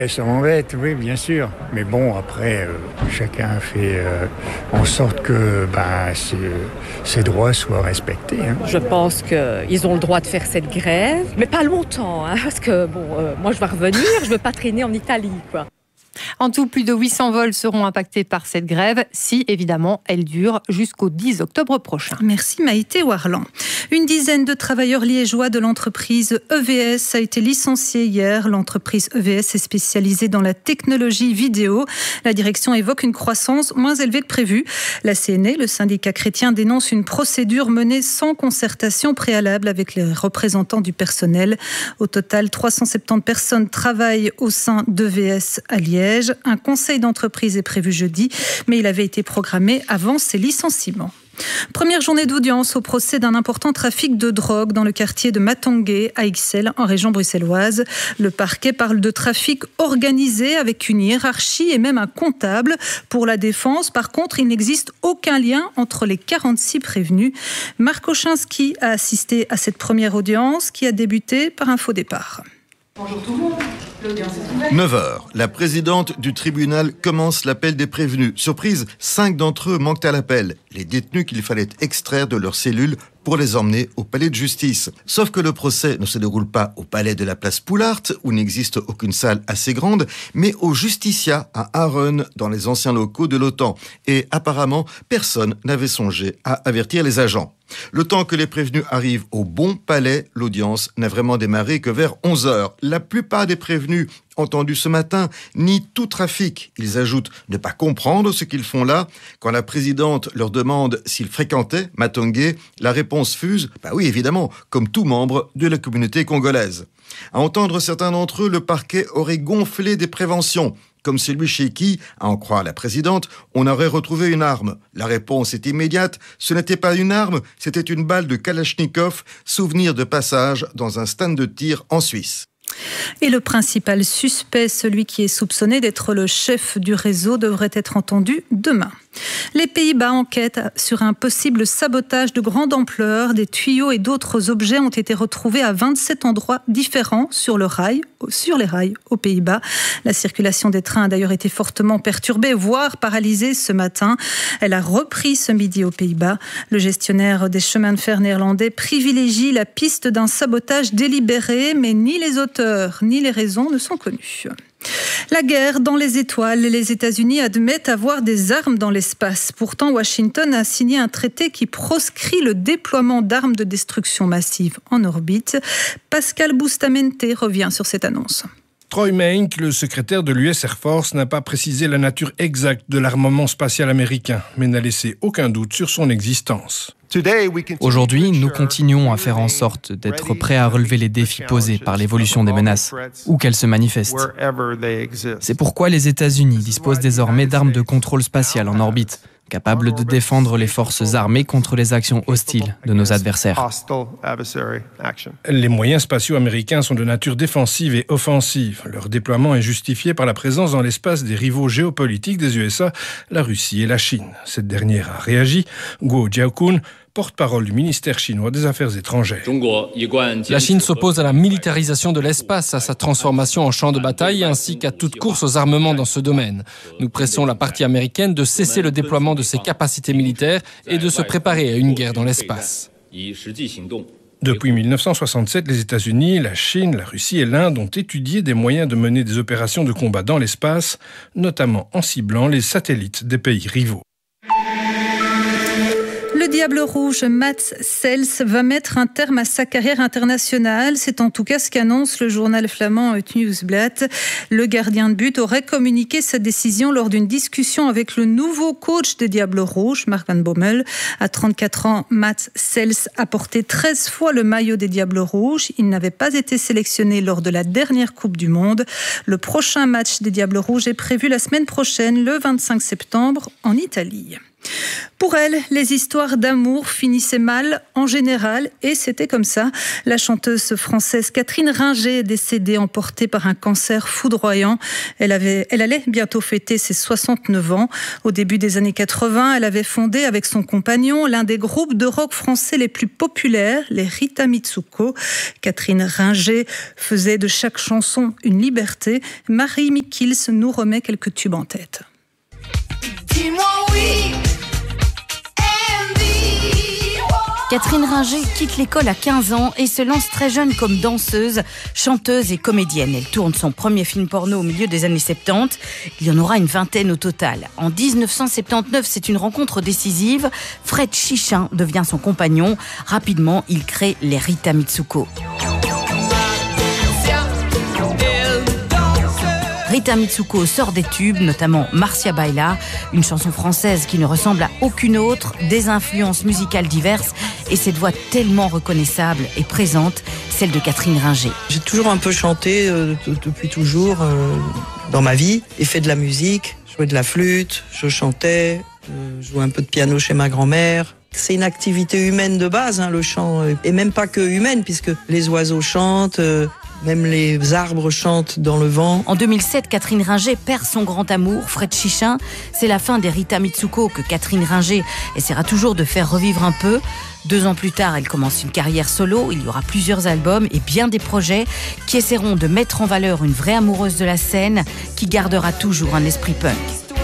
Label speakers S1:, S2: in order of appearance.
S1: Ça m'embête, oui, bien sûr. Mais bon, après, chacun fait en sorte que ses droits soient respectés.
S2: Je pense qu'ils ont le droit de faire cette grève, mais pas longtemps, parce que moi je vais revenir, je ne veux pas traîner en Italie, quoi.
S3: En tout, plus de 800 vols seront impactés par cette grève, si évidemment elle dure jusqu'au 10 octobre prochain.
S4: Merci Maïté Warlan. Une dizaine de travailleurs liégeois de l'entreprise EVS a été licenciée hier. L'entreprise EVS est spécialisée dans la technologie vidéo. La direction évoque une croissance moins élevée que prévu. La CNE, le syndicat chrétien, dénonce une procédure menée sans concertation préalable avec les représentants du personnel. Au total, 370 personnes travaillent au sein d'EVS à Liège. Un conseil d'entreprise est prévu jeudi, mais il avait été programmé avant ces licenciements. Première journée d'audience au procès d'un important trafic de drogue dans le quartier de Matongué à Ixelles, en région bruxelloise. Le parquet parle de trafic organisé avec une hiérarchie et même un comptable. Pour la défense, par contre, il n'existe aucun lien entre les 46 prévenus. Marc Ochinski a assisté à cette première audience qui a débuté par un faux départ.
S5: Bonjour tout le monde.
S6: 9h, la présidente du tribunal commence l'appel des prévenus. Surprise, 5 d'entre eux manquent à l'appel. Les détenus qu'il fallait extraire de leurs cellules pour les emmener au palais de justice. Sauf que le procès ne se déroule pas au palais de la place Poulart, où n'existe aucune salle assez grande, mais au Justicia à Aachen, dans les anciens locaux de l'OTAN. Et apparemment, personne n'avait songé à avertir les agents. Le temps que les prévenus arrivent au bon palais, l'audience n'a vraiment démarré que vers 11h. La plupart des prévenus entendus ce matin nient tout trafic. Ils ajoutent ne pas comprendre ce qu'ils font là. Quand la présidente leur demande s'ils fréquentaient Matongué, la réponse fuse, oui évidemment, comme tout membre de la communauté congolaise. À entendre certains d'entre eux, le parquet aurait gonflé des préventions, comme celui chez qui, à en croire la présidente, on aurait retrouvé une arme. La réponse est immédiate, ce n'était pas une arme, c'était une balle de Kalachnikov, souvenir de passage dans un stand de tir en Suisse.
S4: Et le principal suspect, celui qui est soupçonné d'être le chef du réseau, devrait être entendu demain. Les Pays-Bas enquêtent sur un possible sabotage de grande ampleur. Des tuyaux et d'autres objets ont été retrouvés à 27 endroits différents sur les rails aux Pays-Bas. La circulation des trains a d'ailleurs été fortement perturbée, voire paralysée ce matin. Elle a repris ce midi aux Pays-Bas. Le gestionnaire des chemins de fer néerlandais privilégie la piste d'un sabotage délibéré, mais ni les auteurs ni les raisons ne sont connus. La guerre dans les étoiles. Les États-Unis admettent avoir des armes dans l'espace. Pourtant, Washington a signé un traité qui proscrit le déploiement d'armes de destruction massive en orbite. Pascal Bustamante revient sur cette annonce.
S7: Troy Meink, le secrétaire de l'US Air Force, n'a pas précisé la nature exacte de l'armement spatial américain, mais n'a laissé aucun doute sur son existence.
S8: Aujourd'hui, nous continuons à faire en sorte d'être prêts à relever les défis posés par l'évolution des menaces, où qu'elles se manifestent. C'est pourquoi les États-Unis disposent désormais d'armes de contrôle spatial en orbite, capables de défendre les forces armées contre les actions hostiles de nos adversaires.
S7: Les moyens spatiaux américains sont de nature défensive et offensive. Leur déploiement est justifié par la présence dans l'espace des rivaux géopolitiques des USA, la Russie et la Chine. Cette dernière a réagi. Guo Jiakun, porte-parole du ministère chinois des Affaires étrangères.
S9: La Chine s'oppose à la militarisation de l'espace, à sa transformation en champ de bataille ainsi qu'à toute course aux armements dans ce domaine. Nous pressons la partie américaine de cesser le déploiement de ses capacités militaires et de se préparer à une guerre dans l'espace.
S7: Depuis 1967, les États-Unis, la Chine, la Russie et l'Inde ont étudié des moyens de mener des opérations de combat dans l'espace, notamment en ciblant les satellites des pays rivaux.
S4: Le Diable Rouge, Mats Sels, va mettre un terme à sa carrière internationale. C'est en tout cas ce qu'annonce le journal flamand Het Nieuwsblad. Le gardien de but aurait communiqué sa décision lors d'une discussion avec le nouveau coach des Diables Rouges, Mark van Bommel. À 34 ans, Mats Sels a porté 13 fois le maillot des Diables Rouges. Il n'avait pas été sélectionné lors de la dernière Coupe du Monde. Le prochain match des Diables Rouges est prévu la semaine prochaine, le 25 septembre, en Italie. Pour elle, les histoires d'amour finissaient mal en général et c'était comme ça. La chanteuse française Catherine Ringer est décédée emportée par un cancer foudroyant. Elle allait bientôt fêter ses 69 ans. Au début des années 80, elle avait fondé avec son compagnon l'un des groupes de rock français les plus populaires, les Rita Mitsuko. Catherine Ringer faisait de chaque chanson une liberté. Marie Mikils nous remet quelques tubes en tête.
S5: Dis-moi oui. Catherine Ringer quitte l'école à 15 ans et se lance très jeune comme danseuse, chanteuse et comédienne. Elle tourne son premier film porno au milieu des années 70. Il y en aura une vingtaine au total. En 1979, c'est une rencontre décisive. Fred Chichin devient son compagnon. Rapidement, il crée les Rita Mitsuko. Rita Mitsuko sort des tubes, notamment Marcia Baila, une chanson française qui ne ressemble à aucune autre, des influences musicales diverses et cette voix tellement reconnaissable et présente, celle de Catherine Ringer.
S10: J'ai toujours un peu chanté depuis toujours dans ma vie et fait de la musique, joué de la flûte, je chantais, jouais un peu de piano chez ma grand-mère. C'est une activité humaine de base, le chant, et même pas que humaine puisque les oiseaux chantent. Même les arbres chantent dans le vent.
S5: En 2007, Catherine Ringer perd son grand amour, Fred Chichin. C'est la fin des Rita Mitsuko que Catherine Ringer essaiera toujours de faire revivre un peu. 2 ans plus tard, elle commence une carrière solo. Il y aura plusieurs albums et bien des projets qui essaieront de mettre en valeur une vraie amoureuse de la scène qui gardera toujours un esprit punk.